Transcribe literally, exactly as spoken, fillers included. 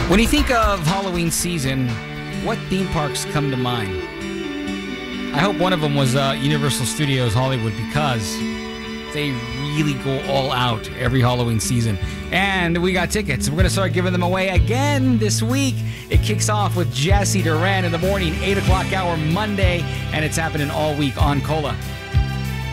When you think of Halloween season, what theme parks come to mind? I hope one of them was uh, Universal Studios Hollywood, because they really go all out every Halloween season. And we got tickets. We're going to start giving them away again this week. It kicks off with Jesse Duran in the morning, eight o'clock hour Monday, and it's happening all week on Cola.